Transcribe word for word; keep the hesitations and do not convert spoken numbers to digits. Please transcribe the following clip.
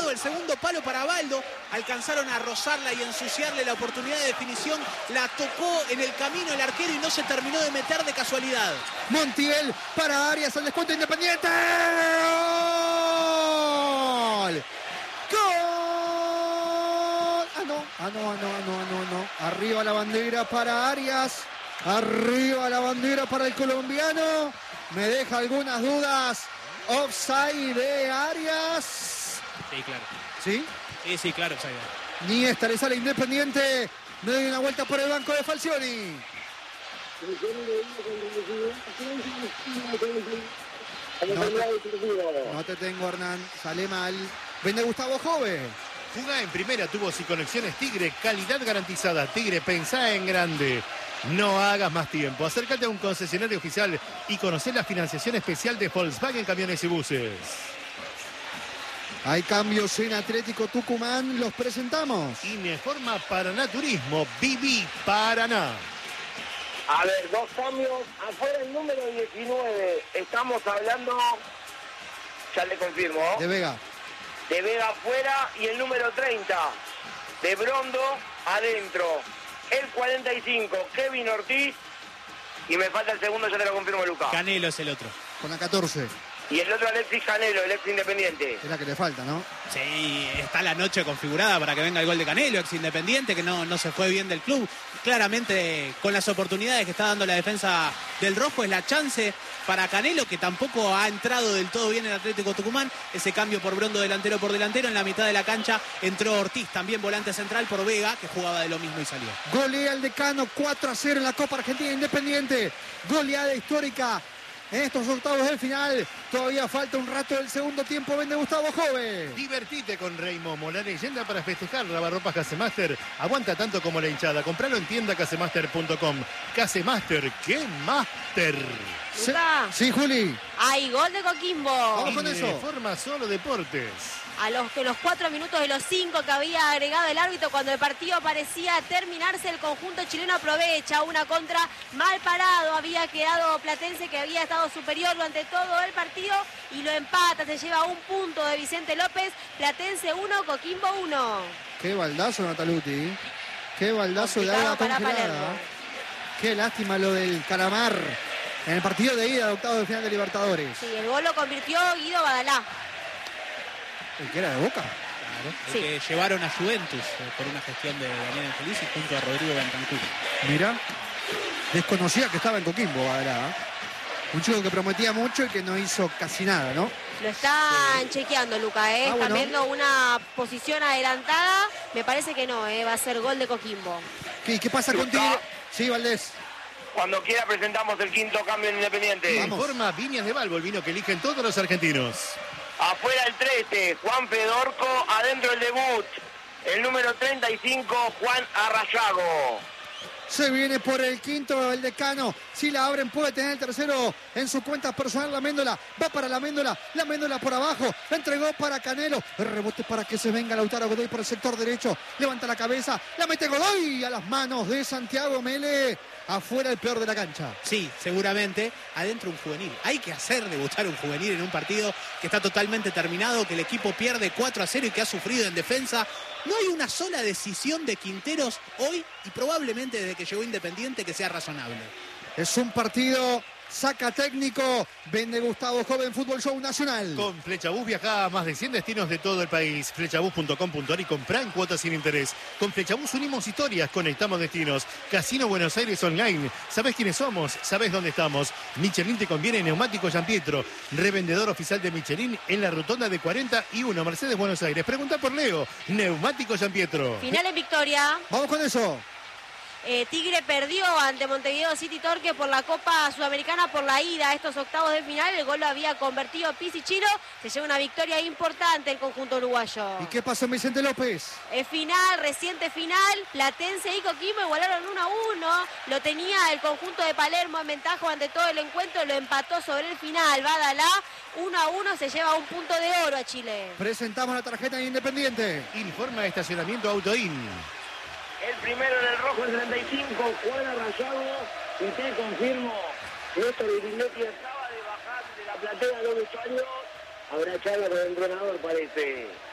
elevado el segundo palo para Baldo. Alcanzaron a rozarla y ensuciarle la oportunidad de definición. La tocó en el camino el arquero y no se terminó de meter de casualidad. Montiel para Arias, al descuento Independiente. ¡Gol! ¡Gol! Ah, no, ah, no, ah, no, ah, no, ah, no, no. Arriba la bandera para Arias. Arriba la bandera para el colombiano. Me deja algunas dudas. Offside de Arias. Sí, claro. ¿Sí? Sí, sí, claro, offside. Ni esta le sale Independiente. Me doy una vuelta por el banco de Falcioni. No te, no te tengo, Hernán. Sale mal. Vende Gustavo Jove. Jugá en primera, tubos y conexiones Tigre, calidad garantizada. Tigre, pensá en grande. No hagas más tiempo. Acércate a un concesionario oficial y conocé la financiación especial de Volkswagen Camiones y Buses. Hay cambios en Atlético Tucumán. Los presentamos. Ineforma Paraná Turismo. Viví Paraná. A ver, dos cambios. Afuera el número diecinueve. Estamos hablando, ya le confirmo, De Vega. de Vega afuera, y el número treinta, de Brondo adentro. El cuarenta y cinco, Kevin Ortiz. Y me falta el segundo, ya te lo confirmo, Lucas. Canelo es el otro. Con la catorce. Y el otro, Alexis Canelo, el ex Independiente. Es la que le falta, ¿no? Sí, está la noche configurada para que venga el gol de Canelo, ex Independiente, que no, no se fue bien del club. Claramente, con las oportunidades que está dando la defensa del Rojo, es la chance para Canelo, que tampoco ha entrado del todo bien en Atlético Tucumán. Ese cambio por Brondo, delantero por delantero. En la mitad de la cancha entró Ortiz, también volante central, por Vega, que jugaba de lo mismo y salió. Golea el Decano cuatro a cero en la Copa Argentina Independiente. Goleada histórica en estos octavos del final. Todavía falta un rato del segundo tiempo. Vende Gustavo Jove. Divertite con Rey Momo, la leyenda para festejar. Lavarropas Casemaster aguanta tanto como la hinchada. Compralo en tienda casemaster punto com. Casemaster, ¡qué máster! Sí, Luca. sí, Juli. Hay gol de Coquimbo. Vamos con eso. Forma solo deportes. A los, los cuatro minutos de los cinco que había agregado el árbitro, cuando el partido parecía terminarse, el conjunto chileno aprovecha una contra mal parado. Había quedado Platense, que había estado superior durante todo el partido, y lo empata. Se lleva un punto de Vicente López. Platense uno, Coquimbo uno. Qué baldazo, Nataluti. Qué baldazo de Complicado agua para congelada. Palermo. Qué lástima lo del Calamar en el partido de ida de octavos de final de Libertadores. Sí, el gol lo convirtió Guido Badalá. El que era de Boca. Claro, el Sí. que llevaron a Juventus eh, por una gestión de Daniel Angelici junto a Rodrigo Bentancur. Mira, desconocía que estaba en Coquimbo, Badalá. ¿eh? Un chico que prometía mucho y que no hizo casi nada, ¿no? Lo están chequeando, Luca, ¿eh? Ah, Están bueno. viendo una posición adelantada. Me parece que no, ¿eh? Va a ser gol de Coquimbo. ¿Qué, qué pasa con Tigre? Sí, Valdés. Cuando quiera presentamos el quinto cambio en Independiente. Vamos. Informa Viñas de Balbo, el vino que eligen todos los argentinos. Afuera el trece, Juan Fedorco. Adentro el debut, el número treinta y cinco, Juan Arrayago. Se viene por el quinto el Decano. Si la abren puede tener el tercero en su cuenta personal. La Méndola va para la Méndola. La Méndola por abajo. La entregó para Canelo. El rebote para que se venga Lautaro Godoy por el sector derecho. Levanta la cabeza. La mete Godoy a las manos de Santiago Mele. Afuera el peor de la cancha. Sí, seguramente. Adentro un juvenil. Hay que hacer debutar un juvenil en un partido que está totalmente terminado, que el equipo pierde cuatro a cero y que ha sufrido en defensa. No hay una sola decisión de Quinteros hoy, y probablemente desde que llegó Independiente, que sea razonable. Es un partido. Saca técnico. Vende Gustavo Joven Fútbol Show Nacional. Con Flechabús viajá a más de cien destinos de todo el país. Flechabús punto com punto ar y comprá en cuotas sin interés. Con Flechabús unimos historias, conectamos destinos. Casino Buenos Aires Online. ¿Sabés quiénes somos? ¿Sabés dónde estamos? Michelin te conviene. Neumático Gianpietro, revendedor oficial de Michelin en la rotonda de cuarenta y uno, Mercedes, Buenos Aires. Pregunta por Leo. Neumático Gianpietro. Final en victoria. Vamos con eso. Eh, Tigre perdió ante Montevideo City Torque por la Copa Sudamericana por la ida a estos octavos de final. El gol lo había convertido Pizzichiro. Se lleva una victoria importante el conjunto uruguayo. ¿Y qué pasó en Vicente López? El final, reciente final, Platense y Coquimbo igualaron uno a uno. Lo tenía el conjunto de Palermo en ventaja ante todo el encuentro. Lo empató sobre el final. Badalá, uno a uno, se lleva un punto de oro a Chile. Presentamos la tarjeta de Independiente. Informa estacionamiento Autoin. El primero en el rojo, el treinta y cinco, Juan Arrayago. Y te confirmo, Néstor Irinetti acaba de bajar de la platea de los vestuarios. Habrá charla con el entrenador, parece.